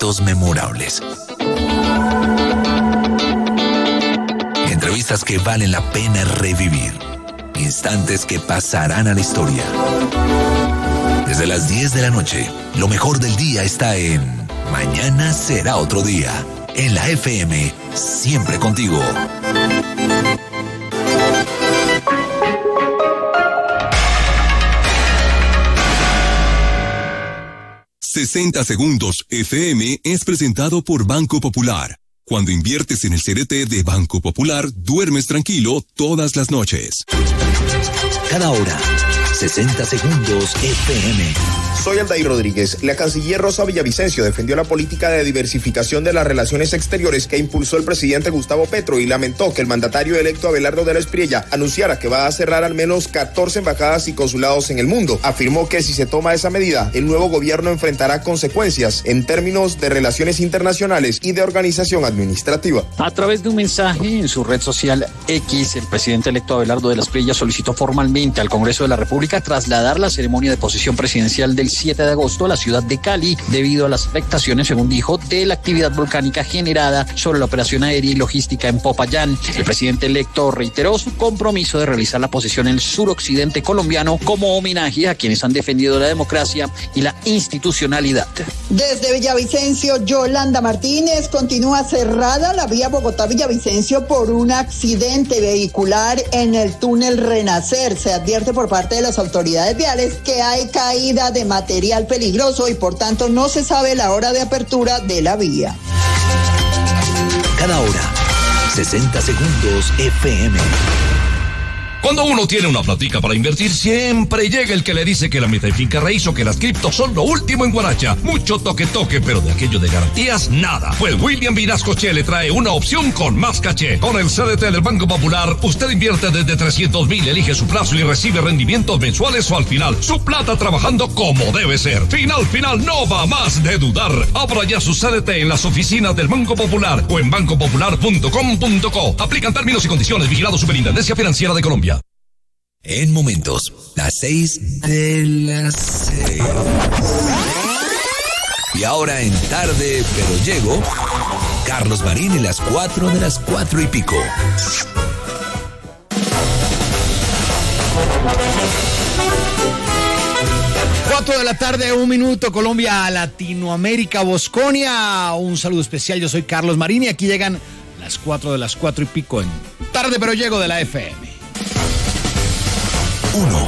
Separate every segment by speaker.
Speaker 1: momentos memorables. Entrevistas que valen la pena revivir. Instantes que pasarán a la historia. Desde las 10 de la noche, lo mejor del día está en Mañana será otro día. En la FM, siempre contigo.
Speaker 2: «60 Segundos FM» es presentado por Banco Popular. Cuando inviertes en el CDT de Banco Popular, duermes tranquilo todas las noches.
Speaker 1: Cada hora, 60 Segundos FM.
Speaker 3: Soy Aldair Rodríguez. La canciller Rosa Villavicencio defendió la política de diversificación de las relaciones exteriores que impulsó el presidente Gustavo Petro y lamentó que el mandatario electo Abelardo de la Espriella anunciara que va a cerrar al menos 14 embajadas y consulados en el mundo. Afirmó que si se toma esa medida, el nuevo gobierno enfrentará consecuencias en términos de relaciones internacionales y de organización administrativa.
Speaker 4: A través de un mensaje en su red social X, el presidente electo Abelardo de la Espriella solicitó formalmente al Congreso de la República trasladar la ceremonia de posesión presidencial del 7 de agosto a la ciudad de Cali debido a las afectaciones, según dijo, de la actividad volcánica generada sobre la operación aérea y logística en Popayán. El presidente electo reiteró su compromiso de realizar la posesión en el suroccidente colombiano como homenaje a quienes han defendido la democracia y la institucionalidad.
Speaker 5: Desde Villavicencio, Yolanda Martínez. Continúa cerrada la vía Bogotá-Villavicencio por un accidente vehicular en el túnel Renacer. Se advierte por parte de las autoridades viales que hay caída de material peligroso y por tanto no se sabe la hora de apertura de la vía.
Speaker 1: Cada hora, 60 Segundos FM.
Speaker 6: Cuando uno tiene una platica para invertir, siempre llega el que le dice que la meta en finca raíz o que las criptos son lo último en Guaracha. Mucho toque, pero de aquello de garantías, nada. Pues William Vinasco Che le trae una opción con más caché. Con el CDT del Banco Popular, usted invierte desde 300,000, elige su plazo y recibe rendimientos mensuales o al final. Su plata trabajando como debe ser. Final, no va más de dudar. Abra ya su CDT en las oficinas del Banco Popular o en bancopopular.com.co. Aplican términos y condiciones. Vigilado Superintendencia Financiera de Colombia.
Speaker 1: En momentos, las 6 de las 6. Y ahora en Tarde pero Llego, Carlos Marín y las 4 de las 4 y pico.
Speaker 7: Cuatro de la tarde, 1 minuto, Colombia, Latinoamérica, Bosconia. Un saludo especial, yo soy Carlos Marín y aquí llegan las 4 de las 4 y pico en Tarde pero Llego de la FM.
Speaker 1: 1.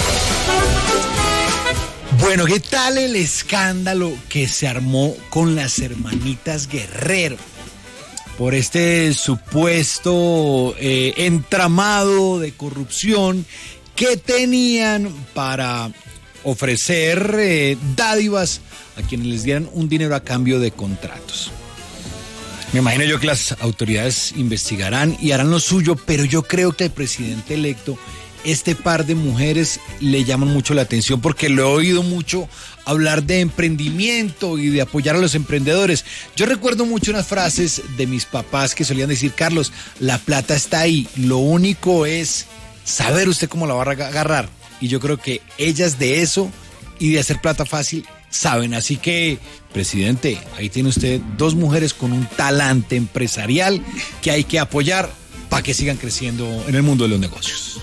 Speaker 7: Bueno, ¿qué tal el escándalo que se armó con las hermanitas Guerrero? Por este supuesto entramado de corrupción que tenían para ofrecer dádivas a quienes les dieran un dinero a cambio de contratos. Me imagino yo que las autoridades investigarán y harán lo suyo, pero yo creo que el presidente electo, este par de mujeres le llaman mucho la atención porque lo he oído mucho hablar de emprendimiento y de apoyar a los emprendedores. Yo recuerdo mucho unas frases de mis papás que solían decir: Carlos, la plata está ahí, lo único es saber usted cómo la va a agarrar. Y yo creo que ellas de eso y de hacer plata fácil saben. Así que, presidente, ahí tiene usted dos mujeres con un talante empresarial que hay que apoyar para que sigan creciendo en el mundo de los negocios.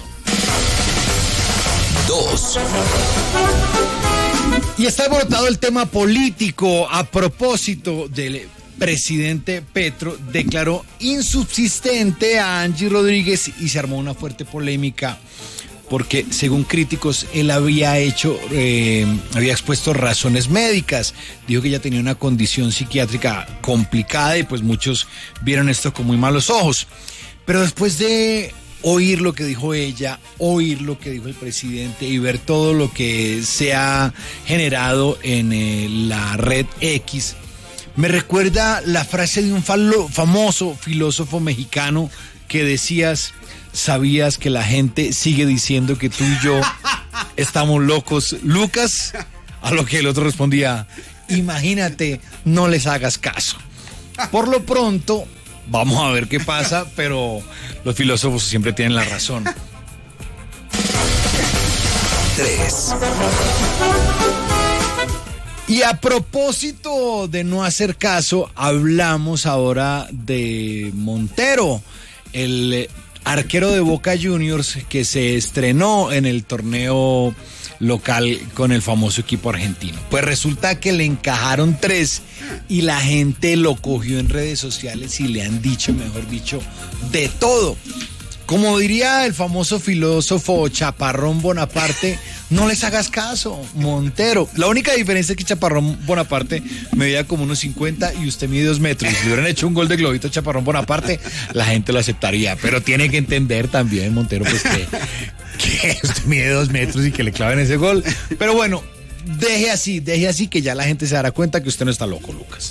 Speaker 1: 2.
Speaker 7: Y está alborotado el tema político a propósito del presidente Petro. Declaró insubsistente a Angie Rodríguez y se armó una fuerte polémica porque, según críticos, él había expuesto razones médicas. Dijo que ella tenía una condición psiquiátrica complicada y pues muchos vieron esto con muy malos ojos. Pero después de oír lo que dijo ella, oír lo que dijo el presidente y ver todo lo que se ha generado en la red X, me recuerda la frase de un famoso filósofo mexicano que decías: ¿sabías que la gente sigue diciendo que tú y yo estamos locos, Lucas? A lo que el otro respondía: imagínate, no les hagas caso. Por lo pronto, vamos a ver qué pasa, pero los filósofos siempre tienen la razón.
Speaker 1: 3.
Speaker 7: Y a propósito de no hacer caso, hablamos ahora de Montero, el arquero de Boca Juniors que se estrenó en el torneo local con el famoso equipo argentino. Pues resulta que le encajaron 3 y la gente lo cogió en redes sociales y le han dicho, mejor dicho, de todo. Como diría el famoso filósofo Chaparrón Bonaparte, no les hagas caso, Montero. La única diferencia es que Chaparrón Bonaparte medía como unos 50 y usted mide 2 metros. Si le hubieran hecho un gol de globito a Chaparrón Bonaparte, la gente lo aceptaría. Pero tiene que entender también, Montero, pues que usted mide 2 metros y que le claven ese gol. Pero bueno, deje así que ya la gente se dará cuenta que usted no está loco, Lucas.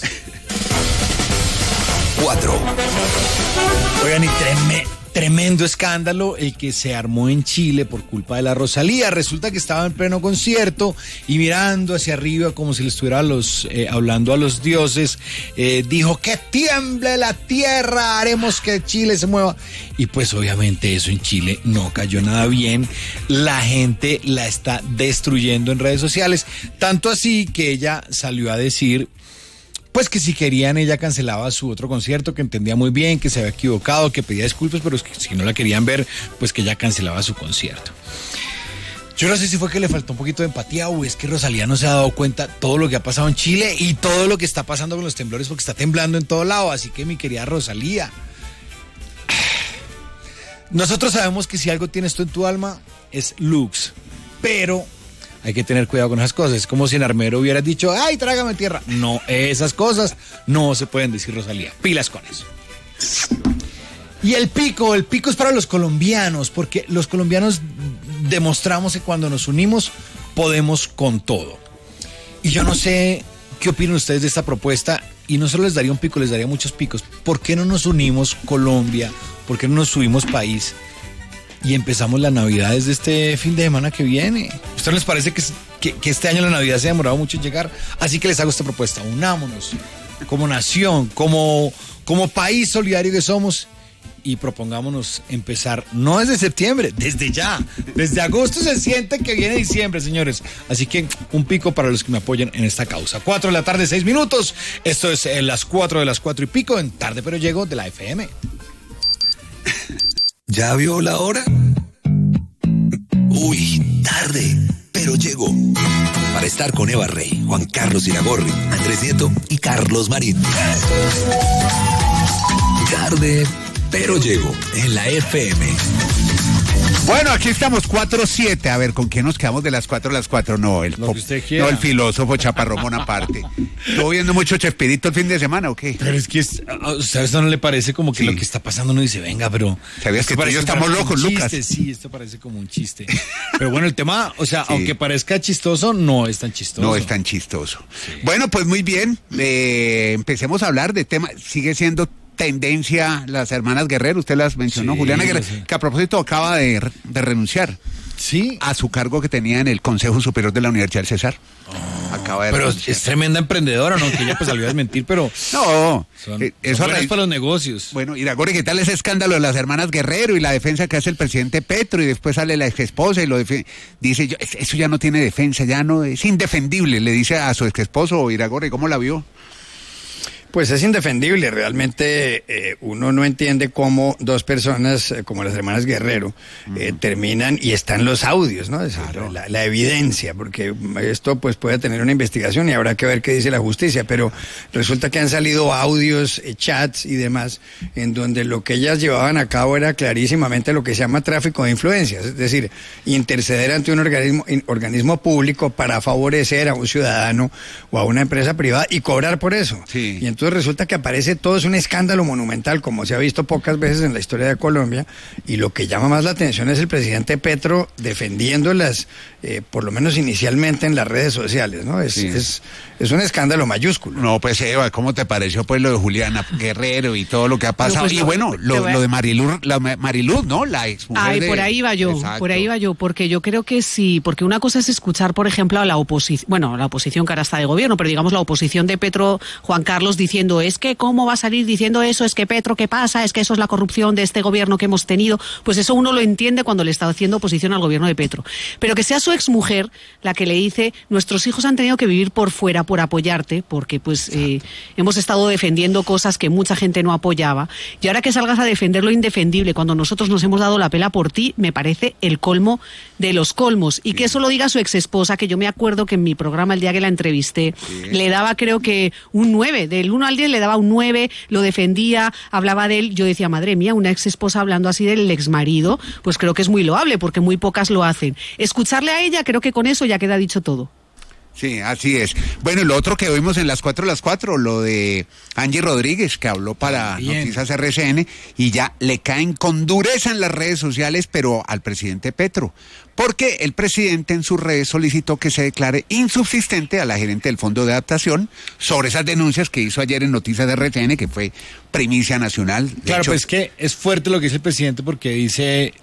Speaker 1: 4.
Speaker 7: Oigan, y tremendo escándalo el que se armó en Chile por culpa de la Rosalía. Resulta que estaba en pleno concierto y mirando hacia arriba como si le estuviera hablando a los dioses, dijo que tiemble la tierra, haremos que Chile se mueva. Y pues obviamente eso en Chile no cayó nada bien. La gente la está destruyendo en redes sociales, tanto así que ella salió a decir pues que si querían ella cancelaba su otro concierto, que entendía muy bien, que se había equivocado, que pedía disculpas, pero que si no la querían ver, pues que ella cancelaba su concierto. Yo no sé si fue que le faltó un poquito de empatía o es que Rosalía no se ha dado cuenta todo lo que ha pasado en Chile y todo lo que está pasando con los temblores, porque está temblando en todo lado. Así que mi querida Rosalía, nosotros sabemos que si algo tienes tú en tu alma es Lux, pero hay que tener cuidado con esas cosas. Es como si en Armero hubieras dicho, ¡ay, trágame tierra! No, esas cosas no se pueden decir, Rosalía. Pilas con eso. Y el pico es para los colombianos, porque los colombianos demostramos que cuando nos unimos podemos con todo. Y yo no sé qué opinan ustedes de esta propuesta, y no solo les daría un pico, les daría muchos picos. ¿Por qué no nos unimos Colombia? ¿Por qué no nos subimos país? Y empezamos la Navidad desde este fin de semana que viene. ¿A ustedes les parece que este año la Navidad se ha demorado mucho en llegar? Así que les hago esta propuesta. Unámonos como nación, como país solidario que somos y propongámonos empezar, no desde septiembre, desde ya. Desde agosto se siente que viene diciembre, señores. Así que un pico para los que me apoyen en esta causa. 4 de la tarde, 6 minutos. Esto es las 4 de las 4 y pico en Tarde Pero Llego de la FM.
Speaker 1: ¿Ya vio la hora? Uy, tarde, pero llegó. Para estar con Eva Rey, Juan Carlos Iragorri, Andrés Nieto y Carlos Marín. Tarde, pero llegó en la FM.
Speaker 8: Bueno, aquí estamos 4-7. A ver, ¿con qué nos quedamos de las 4 a las 4? No, el filósofo Chaparrón Bonaparte. ¿Estuvo viendo mucho Chespirito el fin de semana o qué?
Speaker 7: Pero es que, ¿sabes? ¿No le parece como que lo que está pasando uno dice, venga, pero...
Speaker 8: ¿Sabías que tú y yo estamos locos, Lucas?
Speaker 7: Sí, esto parece como un chiste. Pero bueno, el tema, o sea, sí, aunque parezca chistoso, no es tan chistoso.
Speaker 8: No es tan chistoso. Sí. Bueno, pues muy bien. Empecemos a hablar de tema. Sigue siendo tendencia las hermanas Guerrero, usted las mencionó, sí, Juliana Guerrero, sí, que a propósito acaba de renunciar,
Speaker 7: sí,
Speaker 8: a su cargo que tenía en el Consejo Superior de la Universidad del Cesar.
Speaker 7: Acaba de renunciar. Es tremenda emprendedora, ¿no? Que ella pues salió a desmentir, pero
Speaker 8: no,
Speaker 7: eso es para los negocios.
Speaker 8: Bueno, Iragorri, ¿qué tal ese escándalo de las hermanas Guerrero y la defensa que hace el presidente Petro y después sale la exesposa y lo dice, eso ya no tiene defensa, ya no es indefendible, le dice a su exesposo? Iragorri, ¿cómo la vio?
Speaker 9: Pues es indefendible, realmente uno no entiende cómo dos personas como las hermanas Guerrero terminan, y están los audios, ¿no? Es claro, la evidencia, porque esto pues puede tener una investigación y habrá que ver qué dice la justicia, pero resulta que han salido audios, chats y demás, en donde lo que ellas llevaban a cabo era clarísimamente lo que se llama tráfico de influencias, es decir, interceder ante un organismo público para favorecer a un ciudadano o a una empresa privada y cobrar por eso.
Speaker 8: Sí.
Speaker 9: Y entonces resulta que aparece todo, es un escándalo monumental, como se ha visto pocas veces en la historia de Colombia, y lo que llama más la atención es el presidente Petro defendiéndolas, por lo menos inicialmente en las redes sociales, ¿no? Es un escándalo mayúsculo.
Speaker 8: No, pues Eva, ¿cómo te pareció pues lo de Juliana Guerrero y todo lo que ha pasado? Pues, y bueno, lo de Mariluz, ¿no? La exmujer
Speaker 10: por ahí iba yo, exacto, por ahí iba yo, porque yo creo que sí, porque una cosa es escuchar, por ejemplo, a la oposición, bueno, la oposición que ahora está de gobierno, pero digamos la oposición de Petro, Juan Carlos, diciendo diciendo, es que cómo va a salir diciendo eso, es que Petro, ¿qué pasa? Es que eso es la corrupción de este gobierno que hemos tenido. Pues eso uno lo entiende cuando le está haciendo oposición al gobierno de Petro. Pero que sea su exmujer la que le dice, nuestros hijos han tenido que vivir por fuera por apoyarte, porque pues hemos estado defendiendo cosas que mucha gente no apoyaba, y ahora que salgas a defender lo indefendible cuando nosotros nos hemos dado la pela por ti, me parece el colmo de los colmos. Y que eso lo diga su exesposa, que yo me acuerdo que en mi programa el día que la entrevisté, le daba creo que un 9, del 1 al 10 le daba un 9, lo defendía, hablaba de él, yo decía, madre mía, una exesposa hablando así del exmarido, pues creo que es muy loable, porque muy pocas lo hacen. Escucharle a ella, creo que con eso ya queda dicho todo.
Speaker 8: Sí, así es. Bueno, y lo otro que oímos en las 4, lo de Angie Rodríguez, que habló para Noticias RCN, y ya le caen con dureza en las redes sociales, pero al presidente Petro, porque el presidente en sus redes solicitó que se declare insubsistente a la gerente del Fondo de Adaptación sobre esas denuncias que hizo ayer en Noticias RCN, que fue primicia nacional.
Speaker 7: Claro, pues es que es fuerte lo que dice el presidente, porque dice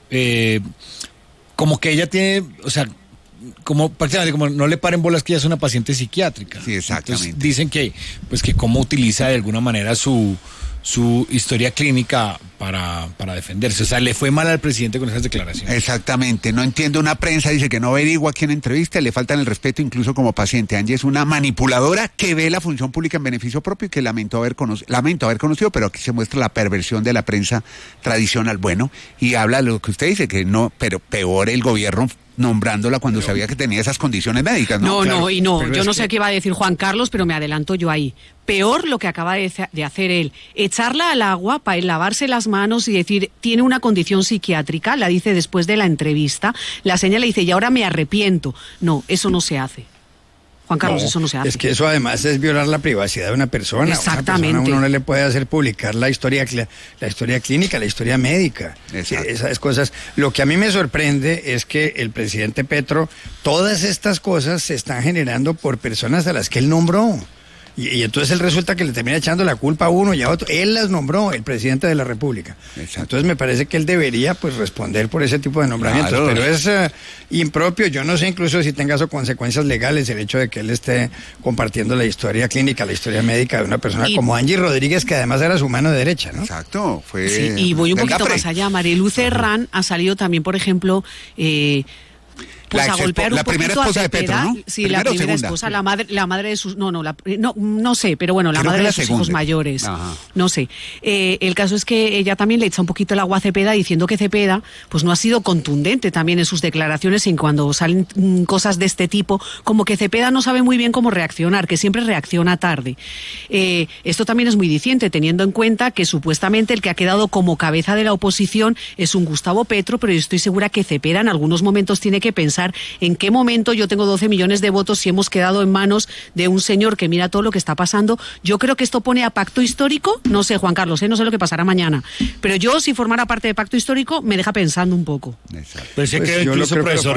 Speaker 7: como que ella tiene, o sea, como prácticamente como no le paren bolas que ella es una paciente psiquiátrica.
Speaker 8: Sí, exactamente.
Speaker 7: Entonces dicen que pues que cómo utiliza de alguna manera su historia clínica para defenderse. O sea, le fue mal al presidente con esas declaraciones.
Speaker 8: Exactamente. No entiendo, una prensa dice que no averigua a quién entrevista, le faltan el respeto incluso como paciente. Angie es una manipuladora que ve la función pública en beneficio propio y que lamento haber conocido, pero aquí se muestra la perversión de la prensa tradicional. Bueno, y habla de lo que usted dice, que no, pero peor el gobierno nombrándola cuando sabía que tenía esas condiciones médicas, ¿no?
Speaker 10: No, yo no sé qué iba a decir Juan Carlos, pero me adelanto yo ahí. Peor lo que acaba de hacer él, echarla al agua para lavarse las manos y decir, tiene una condición psiquiátrica, la dice después de la entrevista, la señala y dice, y ahora me arrepiento. No, eso no se hace. Juan Carlos, eso no se hace. Es
Speaker 9: que eso además es violar la privacidad de una persona.
Speaker 10: Exactamente.
Speaker 9: Uno no le puede hacer publicar la historia clínica, la historia médica. Esas cosas. Lo que a mí me sorprende es que el presidente Petro, todas estas cosas se están generando por personas a las que él nombró. Y entonces él resulta que le termina echando la culpa a uno y a otro. Él las nombró, el presidente de la República. Exacto. Entonces me parece que él debería pues responder por ese tipo de nombramientos. Claro. Pero es impropio. Yo no sé incluso si tenga consecuencias legales el hecho de que él esté compartiendo la historia clínica, la historia médica de una persona como Angie Rodríguez, que además era su mano derecha, ¿no?
Speaker 8: Exacto.
Speaker 10: Sí, y voy un poquito más allá. Mariluz Herrán ha salido también, por ejemplo... pues a golpear
Speaker 8: la primera esposa de Petro, ¿no?
Speaker 10: Sí, la primera esposa, la madre de sus... No sé, pero bueno, la madre de sus hijos mayores. Ajá. No sé. El caso es que ella también le echa un poquito el agua a Cepeda diciendo que Cepeda pues no ha sido contundente también en sus declaraciones, y cuando salen cosas de este tipo, como que Cepeda no sabe muy bien cómo reaccionar, que siempre reacciona tarde. Esto también es muy diciente, teniendo en cuenta que supuestamente el que ha quedado como cabeza de la oposición es un Gustavo Petro, pero yo estoy segura que Cepeda en algunos momentos tiene que pensar en qué momento yo tengo 12 millones de votos si hemos quedado en manos de un señor que mira todo lo que está pasando. Yo creo que esto pone a pacto histórico, no sé, Juan Carlos, no sé lo que pasará mañana, pero yo si formara parte de pacto histórico me deja pensando un poco.
Speaker 7: Pero sí, pues incluso profesor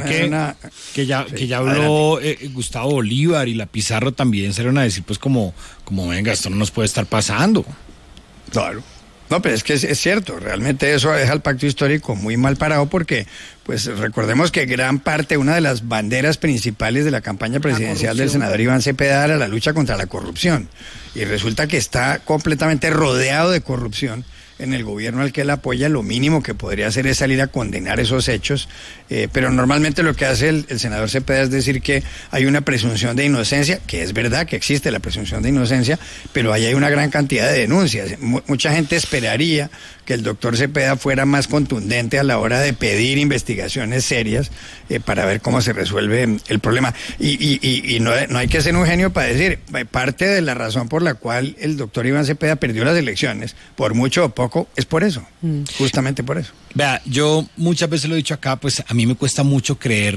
Speaker 7: que ya habló Gustavo Bolívar y la Pizarro también salieron a decir pues como venga, esto no nos puede estar pasando.
Speaker 9: Claro. No, pero es que es cierto, realmente eso deja al pacto histórico muy mal parado porque, pues recordemos que gran parte, una de las banderas principales de la campaña presidencial del senador Iván Cepeda era la lucha contra la corrupción. Y resulta que está completamente rodeado de corrupción en el gobierno al que él apoya. Lo mínimo que podría hacer es salir a condenar esos hechos, pero normalmente lo que hace el senador Cepeda es decir que hay una presunción de inocencia, que es verdad que existe la presunción de inocencia, pero ahí hay una gran cantidad de denuncias. Mucha gente esperaría que el doctor Cepeda fuera más contundente a la hora de pedir investigaciones serias para ver cómo se resuelve el problema. Y no hay que ser un genio para decir, parte de la razón por la cual el doctor Iván Cepeda perdió las elecciones, por mucho o poco, es por eso, justamente por eso.
Speaker 7: Vea, yo muchas veces lo he dicho acá, pues a mí me cuesta mucho creer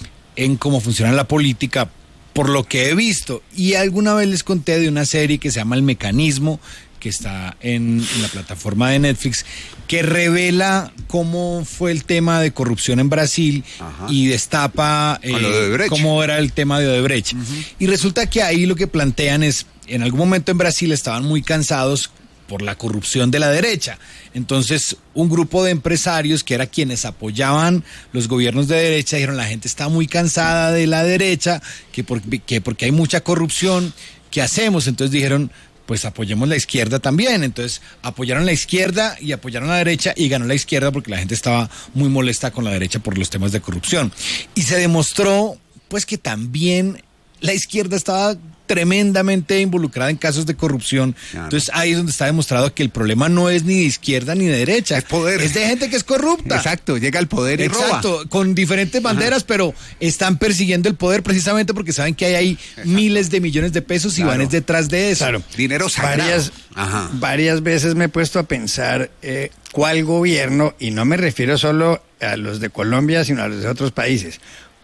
Speaker 7: en cómo funciona la política por lo que he visto, y alguna vez les conté de una serie que se llama El Mecanismo, que está en la plataforma de Netflix, que revela cómo fue el tema de corrupción en Brasil. Ajá. Y destapa cómo era el tema de Odebrecht. Y resulta que ahí lo que plantean es, en algún momento en Brasil estaban muy cansados por la corrupción de la derecha. Entonces, un grupo de empresarios que era quienes apoyaban los gobiernos de derecha dijeron, la gente está muy cansada de la derecha, que porque hay mucha corrupción, ¿qué hacemos? Entonces dijeron, pues apoyemos la izquierda también. Entonces apoyaron la izquierda y apoyaron la derecha y ganó la izquierda porque la gente estaba muy molesta con la derecha por los temas de corrupción. Y se demostró pues que también la izquierda estaba tremendamente involucrada en casos de corrupción. Claro. Entonces ahí es donde está demostrado que el problema no es ni de izquierda ni de derecha,
Speaker 8: es poder.
Speaker 7: Es de gente que es corrupta.
Speaker 8: Exacto, llega al poder y roba.
Speaker 7: Exacto, con diferentes banderas, pero están persiguiendo el poder precisamente porque saben que hay ahí miles de millones de pesos y van detrás de eso.
Speaker 9: Claro.
Speaker 8: Dinero sagrado.
Speaker 9: Varias veces me he puesto a pensar cuál gobierno, y no me refiero solo a los de Colombia, sino a los de otros países,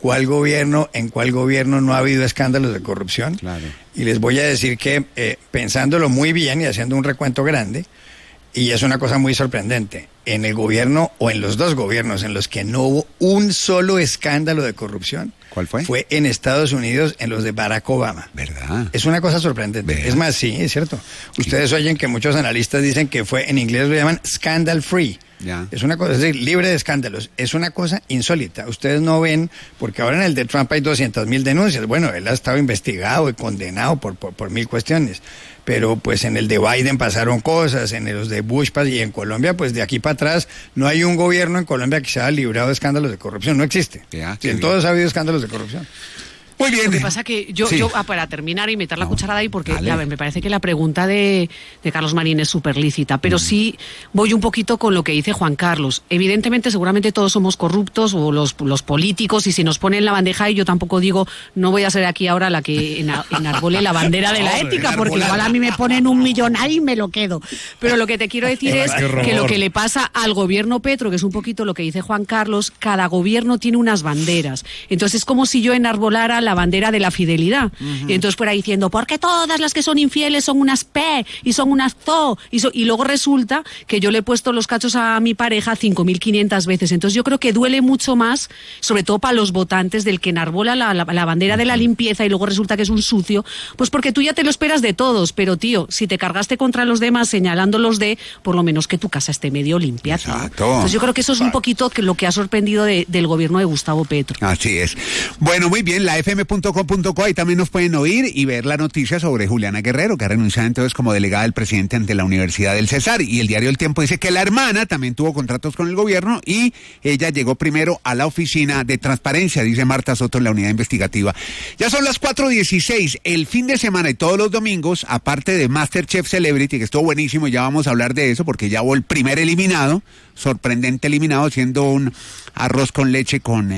Speaker 9: en cuál gobierno no ha habido escándalos de corrupción.
Speaker 8: Claro.
Speaker 9: Y les voy a decir que pensándolo muy bien y haciendo un recuento grande, y es una cosa muy sorprendente, en el gobierno o en los dos gobiernos en los que no hubo un solo escándalo de corrupción.
Speaker 8: ¿Cuál fue?
Speaker 9: Fue en Estados Unidos, en los de Barack Obama.
Speaker 8: ¿Verdad?
Speaker 9: Es una cosa sorprendente. ¿Verdad? Es más, sí, es cierto. Ustedes oyen que muchos analistas dicen que fue, en inglés lo llaman scandal free.
Speaker 8: Ya.
Speaker 9: Es una cosa, es decir, libre de escándalos. Es una cosa insólita. Ustedes no ven, porque ahora en el de Trump hay 200,000 denuncias. Bueno, él ha estado investigado y condenado por mil cuestiones. Pero pues en el de Biden pasaron cosas, en los de Bush y en Colombia, pues de aquí para atrás no hay un gobierno en Colombia que se haya librado de escándalos de corrupción. No existe.
Speaker 8: Ya,
Speaker 9: en todos ha habido escándalos de corrupción.
Speaker 10: Muy bien. Lo que pasa que yo para terminar y meter la cucharada ahí, porque me parece que la pregunta de Carlos Marín es súper lícita, pero sí voy un poquito con lo que dice Juan Carlos. Evidentemente, seguramente todos somos corruptos, o los políticos, y si nos ponen la bandeja, y yo tampoco digo, no voy a ser aquí ahora la que enarbole la bandera de la ética, porque igual a mí me ponen 1 millón ahí y me lo quedo. Pero lo que te quiero decir es que lo que le pasa al gobierno Petro, que es un poquito lo que dice Juan Carlos, cada gobierno tiene unas banderas. Entonces es como si yo enarbolara la bandera de la fidelidad. Y entonces fuera diciendo, porque todas las que son infieles son unas P y son unas ZO, y luego resulta que yo le he puesto los cachos a mi pareja 5.500 veces. Entonces yo creo que duele mucho más, sobre todo para los votantes, del que enarbola la bandera de la limpieza y luego resulta que es un sucio, pues porque tú ya te lo esperas de todos, pero tío, si te cargaste contra los demás señalándolos por lo menos que tu casa esté medio limpia.
Speaker 8: Exacto.
Speaker 10: Entonces yo creo que eso es un poquito lo que ha sorprendido del gobierno de Gustavo Petro.
Speaker 8: Así es. Bueno, muy bien, la fm.com.co, ahí también nos pueden oír y ver la noticia sobre Juliana Guerrero, que ha renunciado entonces como delegada del presidente ante la Universidad del Cesar. Y el diario El Tiempo dice que la hermana también tuvo contratos con el gobierno y ella llegó primero a la oficina de transparencia, dice Marta Soto en la unidad investigativa. Ya son las 4:16. El fin de semana y todos los domingos, aparte de MasterChef Celebrity, que estuvo buenísimo, ya vamos a hablar de eso porque ya hubo el primer eliminado, sorprendente eliminado, siendo un arroz con leche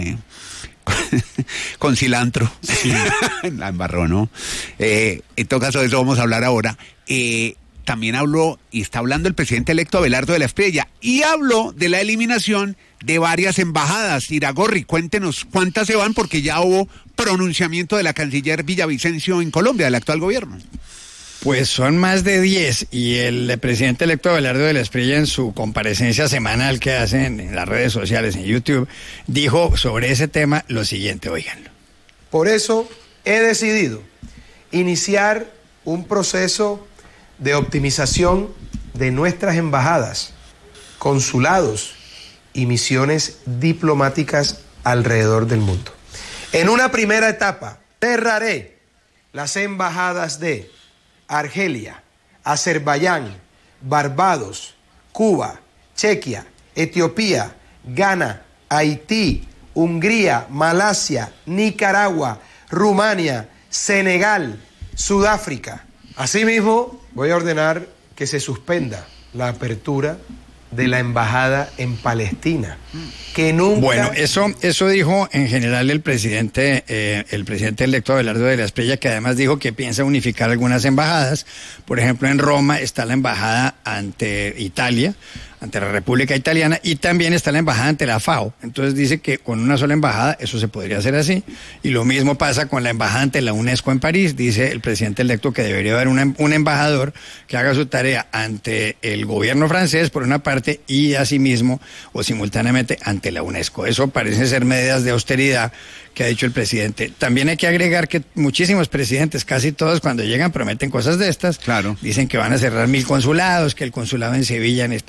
Speaker 8: con cilantro. Sí. La embarró, ¿no? En todo caso, de eso vamos a hablar ahora. También habló y está hablando el presidente electo Abelardo de la Espriella y habló de la eliminación de varias embajadas. Iragorri, cuéntenos cuántas se van, porque ya hubo pronunciamiento de la canciller Villavicencio en Colombia, del actual gobierno.
Speaker 9: Pues son más de 10, y el presidente electo Abelardo de la Espriella, en su comparecencia semanal que hace en las redes sociales, en YouTube, dijo sobre ese tema lo siguiente, óiganlo.
Speaker 11: Por eso he decidido iniciar un proceso de optimización de nuestras embajadas, consulados y misiones diplomáticas alrededor del mundo. En una primera etapa, cerraré las embajadas de Argelia, Azerbaiyán, Barbados, Cuba, Chequia, Etiopía, Ghana, Haití, Hungría, Malasia, Nicaragua, Rumania, Senegal, Sudáfrica. Asimismo, voy a ordenar que se suspenda la apertura de la embajada en Palestina, que nunca...
Speaker 9: Bueno, eso dijo en general el presidente electo Abelardo de la Espriella, que además dijo que piensa unificar algunas embajadas. Por ejemplo, en Roma está la embajada ante Italia, ante la República Italiana, y también está la embajada ante la FAO. Entonces dice que con una sola embajada eso se podría hacer así. Y lo mismo pasa con la embajada ante la UNESCO en París. Dice el presidente electo que debería haber un embajador que haga su tarea ante el gobierno francés, por una parte, y asimismo o simultáneamente ante la UNESCO. Eso parece ser medidas de austeridad que ha dicho el presidente. También hay que agregar que muchísimos presidentes, casi todos, cuando llegan prometen cosas de estas.
Speaker 8: Claro.
Speaker 9: Dicen que van a cerrar 1.000 consulados, que el consulado en Sevilla, en España, que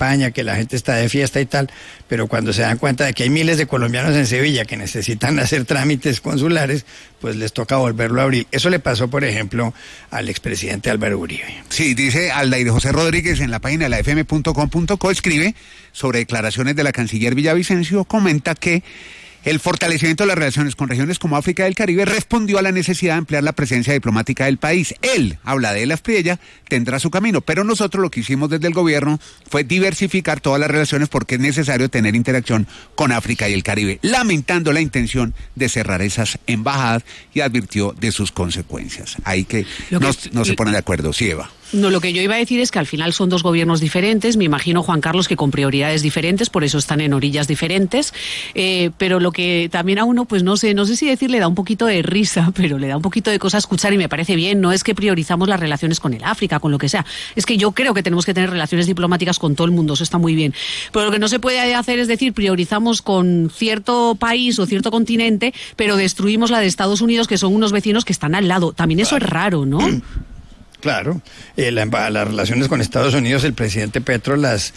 Speaker 9: la gente está de fiesta y tal, pero cuando se dan cuenta de que hay miles de colombianos en Sevilla que necesitan hacer trámites consulares, pues les toca volverlo a abrir. Eso le pasó, por ejemplo, al expresidente Álvaro Uribe.
Speaker 8: Sí, dice Aldair José Rodríguez en la página de la fm.com.co, escribe sobre declaraciones de la canciller Villavicencio, comenta que el fortalecimiento de las relaciones con regiones como África y el Caribe respondió a la necesidad de ampliar la presencia diplomática del país. Él, habla de él, Aspriella, tendrá su camino, pero nosotros lo que hicimos desde el gobierno fue diversificar todas las relaciones porque es necesario tener interacción con África y el Caribe, lamentando la intención de cerrar esas embajadas y advirtió de sus consecuencias. Ahí que no se ponen de acuerdo. Sí, Eva.
Speaker 10: No, lo que yo iba a decir es que al final son dos gobiernos diferentes, me imagino, Juan Carlos, que con prioridades diferentes, por eso están en orillas diferentes, pero lo que también a uno, pues no sé si decirle da un poquito de risa, pero le da un poquito de cosa escuchar y me parece bien, no es que priorizamos las relaciones con el África, con lo que sea, es que yo creo que tenemos que tener relaciones diplomáticas con todo el mundo, eso está muy bien, pero lo que no se puede hacer es decir, priorizamos con cierto país o cierto continente, pero destruimos la de Estados Unidos, que son unos vecinos que están al lado, también eso es raro, ¿no?
Speaker 9: Claro, las relaciones con Estados Unidos, el presidente Petro las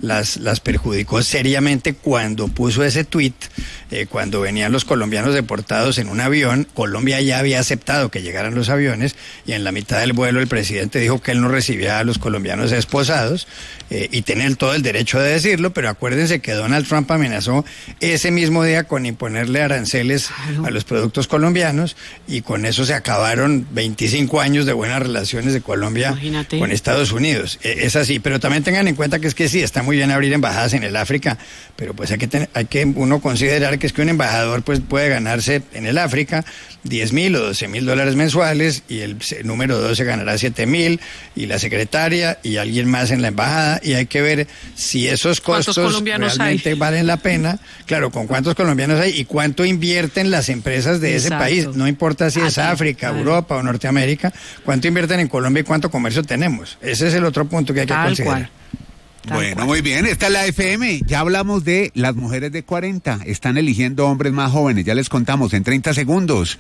Speaker 9: perjudicó seriamente cuando puso ese tuit, cuando venían los colombianos deportados en un avión. Colombia ya había aceptado que llegaran los aviones y en la mitad del vuelo el presidente dijo que él no recibía a los colombianos esposados y tenían todo el derecho de decirlo, pero acuérdense que Donald Trump amenazó ese mismo día con imponerle aranceles a los productos colombianos y con eso se acabaron 25 años de buenas relaciones de Colombia con Estados Unidos. Es así, pero también tengan en cuenta que es que sí, está muy bien abrir embajadas en el África, pero pues hay que uno considerar que es que un embajador pues puede ganarse en el África 10,000 o 12,000 dólares mensuales y el número 2 se ganará 7,000 y la secretaria y alguien más en la embajada y hay que ver si esos costos realmente valen la pena. Claro, con cuántos colombianos hay y cuánto invierten las empresas de ese país, no importa si es África, Europa o Norteamérica, cuánto invierten en Colombia y cuánto comercio tenemos. Ese es el otro punto que hay que considerar.
Speaker 8: Bueno, muy bien, esta es la FM, ya hablamos de las mujeres de 40, están eligiendo hombres más jóvenes, ya les contamos en 30 segundos.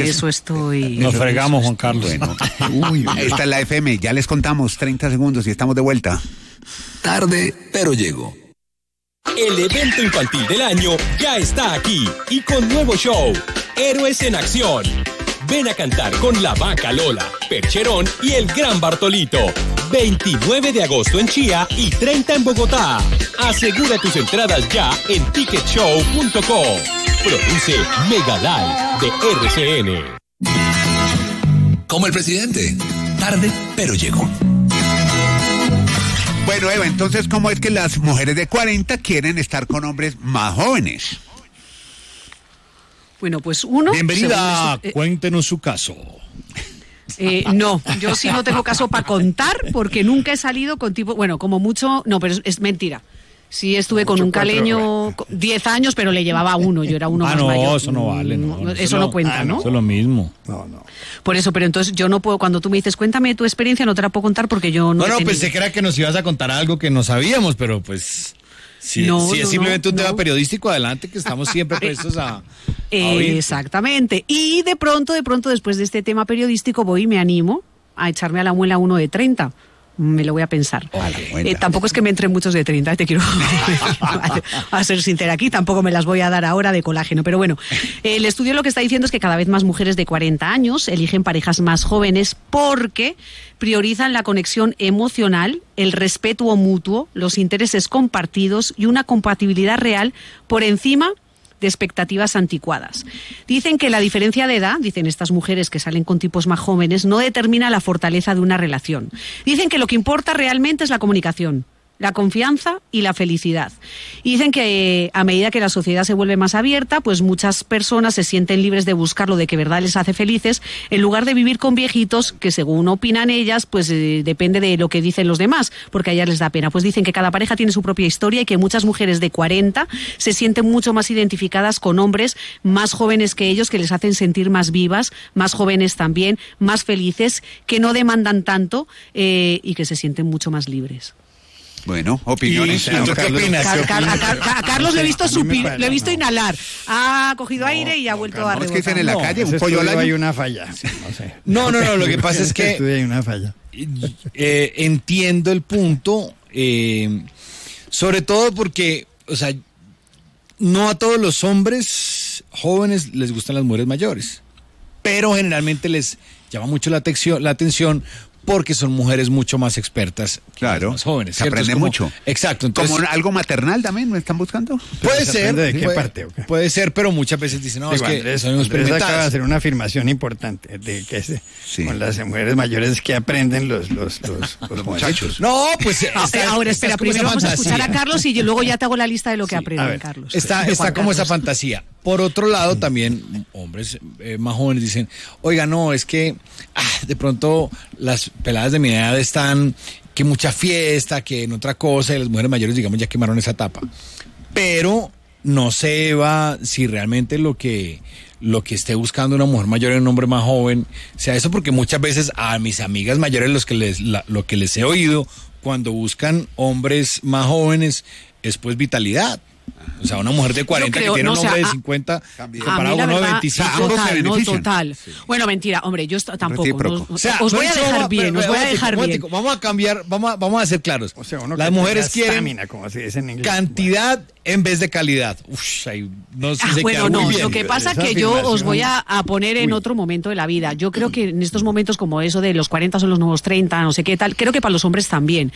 Speaker 7: Nos fregamos, Juan Carlos.
Speaker 8: Bueno, esta es la FM, ya les contamos 30 segundos y estamos de vuelta.
Speaker 1: Tarde, pero llego.
Speaker 12: El evento infantil del año ya está aquí y con nuevo show, Héroes en Acción. Ven a cantar con la Vaca Lola, Percherón y el Gran Bartolito. 29 de agosto en Chía y 30 en Bogotá. Asegura tus entradas ya en ticketshow.co. Produce Mega Live de RCN.
Speaker 1: Como el presidente. Tarde, pero llegó.
Speaker 8: Bueno, Eva, entonces, ¿cómo es que las mujeres de 40 quieren estar con hombres más jóvenes?
Speaker 10: Bueno, pues uno...
Speaker 7: Bienvenida, cuéntenos su caso.
Speaker 10: No, yo sí no tengo caso para contar porque nunca he salido con tipo... Bueno, como mucho... No, pero es mentira. Sí estuve con un caleño 10 años, pero le llevaba uno, yo era uno más mayor.
Speaker 7: No, eso no vale, no.
Speaker 10: Eso no cuenta, ¿no?
Speaker 7: Eso es lo mismo.
Speaker 9: No.
Speaker 10: Por eso, pero entonces yo no puedo, cuando tú me dices, cuéntame tu experiencia, no te la puedo contar porque yo no...
Speaker 7: No, pensé que era que nos ibas a contar algo que no sabíamos, pero pues... Si es simplemente un tema periodístico, adelante, que estamos siempre prestos a oír.
Speaker 10: Exactamente. Y de pronto, después de este tema periodístico, voy y me animo a echarme a la muela uno de 30. Me lo voy a pensar. Tampoco es que me entren muchos de 30, te quiero a ser sincera aquí, tampoco me las voy a dar ahora de colágeno, pero bueno, el estudio lo que está diciendo es que cada vez más mujeres de 40 años eligen parejas más jóvenes porque priorizan la conexión emocional, el respeto mutuo, los intereses compartidos y una compatibilidad real por encima de expectativas anticuadas. Dicen que la diferencia de edad, dicen estas mujeres que salen con tipos más jóvenes, no determina la fortaleza de una relación. Dicen que lo que importa realmente es la comunicación, la confianza y la felicidad. Y dicen que a medida que la sociedad se vuelve más abierta, pues muchas personas se sienten libres de buscar lo de que verdad les hace felices, en lugar de vivir con viejitos que, según opinan ellas, pues depende de lo que dicen los demás, porque a ellas les da pena. Pues dicen que cada pareja tiene su propia historia y que muchas mujeres de 40 se sienten mucho más identificadas con hombres más jóvenes que ellos, que les hacen sentir más vivas, más jóvenes también, más felices, que no demandan tanto y que se sienten mucho más libres.
Speaker 8: Bueno, opiniones.
Speaker 7: ¿Qué opinas?
Speaker 10: A Carlos le he visto inhalar. Ha cogido aire y ha vuelto a rebotar.
Speaker 8: Es que en la calle un pollo al año.
Speaker 9: Hay una falla.
Speaker 7: No, lo que pasa es que
Speaker 9: hay una falla.
Speaker 7: Entiendo el punto. Sobre todo porque, o sea, no a todos los hombres jóvenes les gustan las mujeres mayores, pero generalmente les llama mucho la atención porque son mujeres mucho más expertas que las más jóvenes.
Speaker 8: Se aprende mucho.
Speaker 7: Exacto. Entonces,
Speaker 8: ¿como algo maternal también me están buscando?
Speaker 7: Puede ser.
Speaker 9: ¿De qué parte? Okay.
Speaker 7: Puede ser, pero muchas veces dicen, no,
Speaker 9: digo,
Speaker 7: es que
Speaker 9: Andrés
Speaker 7: somos experimentadas.
Speaker 9: acaba de hacer una afirmación importante de que con las mujeres mayores que aprenden los muchachos.
Speaker 7: No, pues...
Speaker 10: ahora, espera, primero vamos a escuchar a Carlos y luego ya te hago la lista de lo que aprenden, Carlos.
Speaker 7: Está como esa fantasía. Por otro lado, también hombres más jóvenes dicen, oiga, no, es que de pronto las peladas de mi edad están, que mucha fiesta, que en otra cosa, y las mujeres mayores, digamos, ya quemaron esa etapa. Pero no sé, Eva, si realmente lo que esté buscando una mujer mayor en un hombre más joven sea eso, porque muchas veces a mis amigas mayores lo que les he oído cuando buscan hombres más jóvenes es pues vitalidad. O sea, una mujer de 40 que tiene un hombre de 50 comparado con uno de 25.
Speaker 10: Total. Sí. Bueno, mentira, hombre, yo tampoco. Os voy a dejar bien.
Speaker 7: Vamos a ser claros.
Speaker 9: O sea,
Speaker 7: las mujeres quieren
Speaker 9: estamina, como se dice en inglés,
Speaker 7: cantidad en vez de calidad.
Speaker 10: Lo que pasa es que yo os voy a poner en otro momento de la vida. Yo creo que en estos momentos como eso de los 40 son los nuevos 30, no sé qué tal, creo que para los hombres también.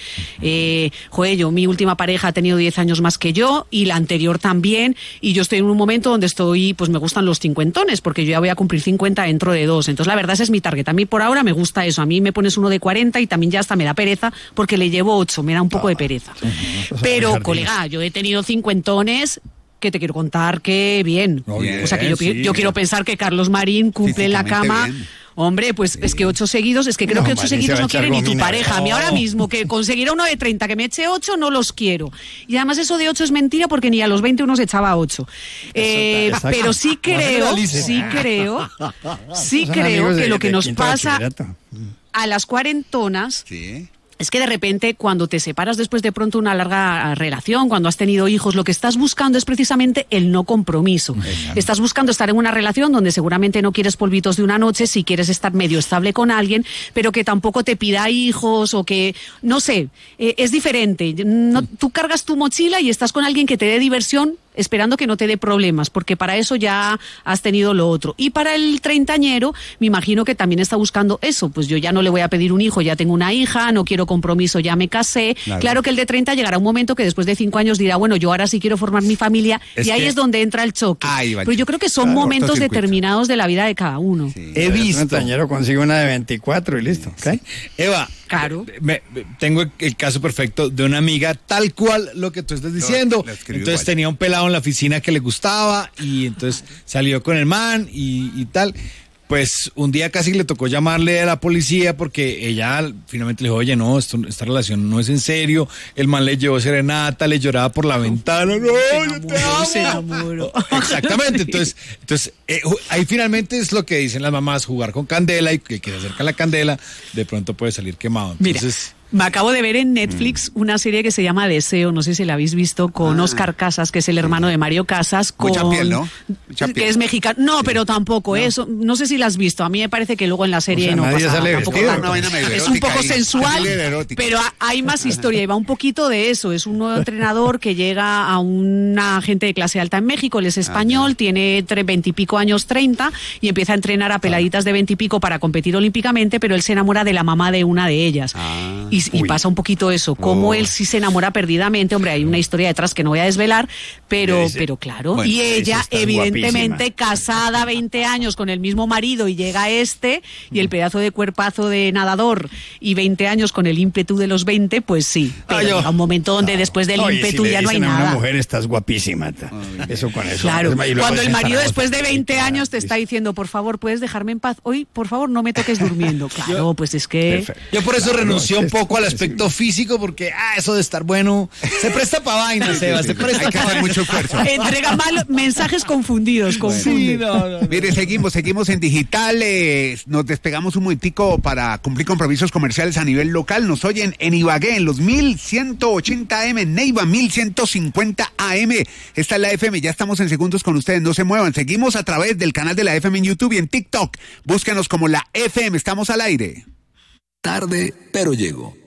Speaker 10: Mi última pareja ha tenido 10 años más que yo y la anterior también, y yo estoy en un momento donde pues me gustan los cincuentones, porque yo ya voy a cumplir 50 dentro de 2. Entonces la verdad ese es mi target. A mí por ahora me gusta eso. A mí me pones uno de 40 y también ya hasta me da pereza porque le llevo 8, me da un poco de pereza. Pero, colega, yo he tenido cincuentones que te quiero contar que bien. O sea que yo quiero pensar que Carlos Marín cumple en la cama. Bien. Hombre, pues es que 8 seguidos, es que creo que 8 seguidos no quiere ni tu pareja. A mí ahora mismo, que conseguirá uno de 30, que me eche 8, no los quiero. Y además eso de 8 es mentira porque ni a los 20 uno se echaba 8. Pero sí creo que lo que nos pasa a las cuarentonas... Sí. Es que de repente cuando te separas después de pronto una larga relación, cuando has tenido hijos, lo que estás buscando es precisamente el no compromiso. Exacto. Estás buscando estar en una relación donde seguramente no quieres polvitos de una noche, si quieres estar medio estable con alguien, pero que tampoco te pida hijos o que, no sé, es diferente. Tú cargas tu mochila y estás con alguien que te dé diversión, esperando que no te dé problemas, porque para eso ya has tenido lo otro. Y para el treintañero, me imagino que también está buscando eso, pues yo ya no le voy a pedir un hijo, ya tengo una hija, no quiero compromiso, ya me casé. Claro que el de 30 llegará un momento que después de 5 años dirá, bueno, yo ahora sí quiero formar mi familia, y ahí es donde entra el choque. Pero yo creo que son momentos determinados de la vida de cada uno.
Speaker 7: Sí. He visto.
Speaker 9: El treintañero consigue una de 24 y listo. ¿Okay?
Speaker 7: Sí. Eva, claro. Tengo el caso perfecto de una amiga, tal cual lo que tú estás diciendo. Entonces tenía un pelado en la oficina que le gustaba y entonces salió con el man y tal. Pues un día casi le tocó llamarle a la policía porque ella finalmente le dijo, oye, no, esta relación no es en serio. El man le llevó serenata, le lloraba por la ventana. No, yo te amo.
Speaker 10: Se enamoró.
Speaker 7: Exactamente. Entonces ahí finalmente es lo que dicen las mamás, jugar con candela, y que se acerca la candela, de pronto puede salir quemado. Entonces...
Speaker 10: Me acabo de ver en Netflix una serie que se llama Deseo, no sé si la habéis visto, con Oscar Casas, que es el hermano de Mario Casas,
Speaker 8: mucha piel, ¿no?
Speaker 10: Que es mexicano. No, pero tampoco eso. No sé si la has visto. A mí me parece que luego en la serie no pasa nada. Es un poco sensual, pero hay más historia y va un poquito de eso. Es un nuevo entrenador que llega a una gente de clase alta en México, él es español, tiene 20 y pico años, 30, y empieza a entrenar a peladitas de 20 y pico para competir olímpicamente, pero él se enamora de la mamá de una de ellas. Y pasa un poquito eso, como él sí se enamora perdidamente. Hombre, hay una historia detrás que no voy a desvelar, pero claro. Bueno, y ella, evidentemente, casada 20 años con el mismo marido, y llega y el pedazo de cuerpazo de nadador, y 20 años con el ímpetu de los 20, pues sí. Pero llega un momento donde después del ímpetu ya no hay nada.
Speaker 9: Una mujer, estás guapísima. Eso con eso.
Speaker 10: Claro, cuando el marido después de 20 años te está diciendo, por favor, ¿puedes dejarme en paz? Hoy, por favor, no me toques durmiendo. Claro, pues es que...
Speaker 7: Perfecto. Yo por eso renuncié un poco al aspecto físico, porque eso de estar bueno se presta para vainas, Seba, se presta para
Speaker 8: mucho esfuerzo.
Speaker 10: Entrega mal mensajes confundidos.
Speaker 8: Sí, no. Mire, seguimos en digital, nos despegamos un momentico para cumplir compromisos comerciales a nivel local. Nos oyen en Ibagué, en los 1180 AM, en Neiva 1150 AM. Esta es la FM, ya estamos en segundos con ustedes, no se muevan. Seguimos a través del canal de la FM en YouTube y en TikTok. Búsquenos como la FM, estamos al aire.
Speaker 1: Tarde, pero llego.